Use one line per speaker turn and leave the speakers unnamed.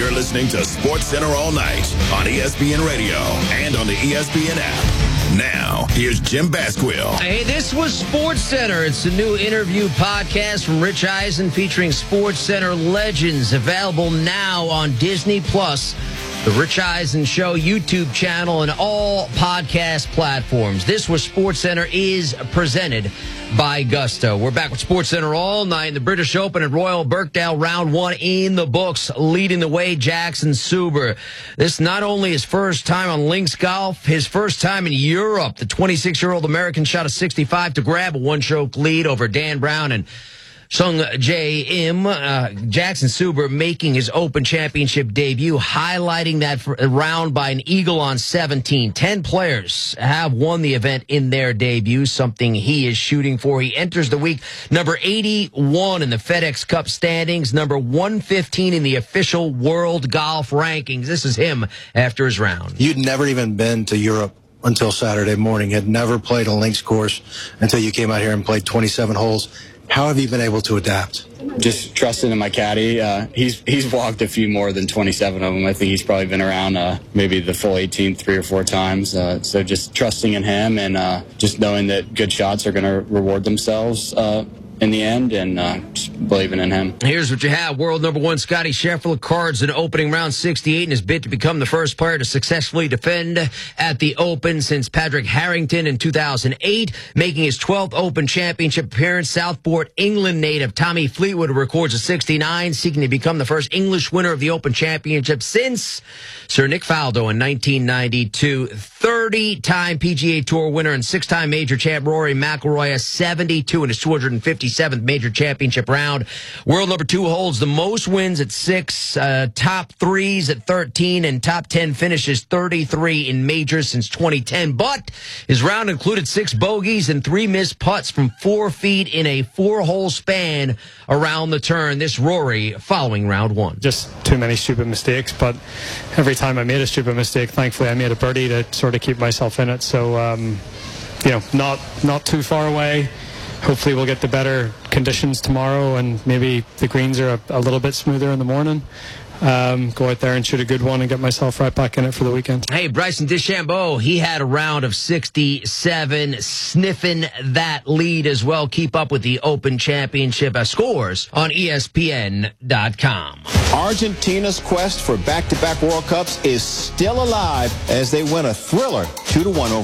You're listening to Sports Center all night on ESPN Radio and on the ESPN app. Now, here's Jim Basquill.
Hey, this was Sports Center. It's a new interview podcast from Rich Eisen featuring Sports Center legends, available now on Disney+, the Rich Eisen Show YouTube channel, and all podcast platforms. This was Sports Center is presented by Gusto. We're back with Sports Center all night. The British Open at Royal Birkdale, round one in the books. Leading the way, Jackson Suber. This not only his first time on Links Golf, his first time in Europe. The 26-year-old American shot a 65 to grab a one-stroke lead over Dan Brown and Sung Jae Im. Jackson Suber making his Open Championship debut, highlighting that round by an eagle on 17. 10 players have won the event in their debut, something he is shooting for. He enters the week number 81 in the FedEx Cup standings, number 115 in the official world golf rankings. This is him after his round.
You'd never even been to Europe until Saturday morning. Had never played a links course until you came out here and played 27 holes. How have you been able to adapt?
Just trusting in my caddy. He's walked a few more than 27 of them. I think he's probably been around maybe the full 18 3 or 4 times. So just trusting in him and just knowing that good shots are going to reward themselves in the end, and just believing in him.
Here's what you have. World number one Scottie Scheffler cards in opening round 68 in his bid to become the first player to successfully defend at the Open since Patrick Harrington in 2008, making his 12th Open Championship appearance. Southport, England native Tommy Fleetwood records a 69, seeking to become the first English winner of the Open Championship since Sir Nick Faldo in 1992. 30-time PGA Tour winner and 6-time major champ Rory McIlroy, a 72 in his 257th major championship round. World number 2 holds the most wins at 6, top 3s at 13, and top 10 finishes 33 in majors since 2010. But his round included 6 bogeys and 3 missed putts from 4 feet in a 4-hole span around the turn. This Rory following round 1.
Just too many stupid mistakes, but every time I made a stupid mistake, thankfully I made a birdie to sort of keep myself in it. So, not too far away. Hopefully we'll get the better conditions tomorrow, and maybe the greens are a little bit smoother in the morning. Go out there and shoot a good one and get myself right back in it for the weekend.
Hey, Bryson DeChambeau, he had a round of 67, sniffing that lead as well. Keep up with the Open Championship scores on ESPN.com.
Argentina's quest for back-to-back World Cups is still alive as they win a thriller 2-1 over